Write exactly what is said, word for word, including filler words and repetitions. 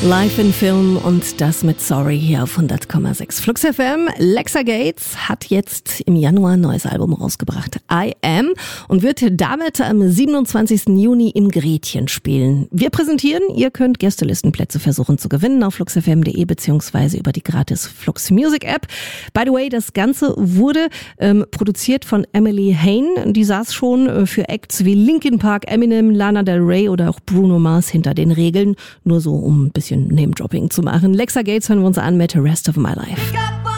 Live in Film und das mit Sorry hier auf hundert Komma sechs Flux F M. Lexa Gates hat jetzt im Januar ein neues Album rausgebracht, I Am, und wird damit am siebenundzwanzigsten Juni im Gretchen spielen. Wir präsentieren, ihr könnt Gästelistenplätze versuchen zu gewinnen auf flux f m punkt d e beziehungsweise über die gratis Flux Music App. By the way, das Ganze wurde ähm, produziert von Emily Hain. Die saß schon äh, für Acts wie Linkin Park, Eminem, Lana Del Rey oder auch Bruno Mars hinter den Regeln. Nur so, um ein bisschen Name-Dropping zu machen. Lexa Gates hören wir uns an mit The Rest of My Life.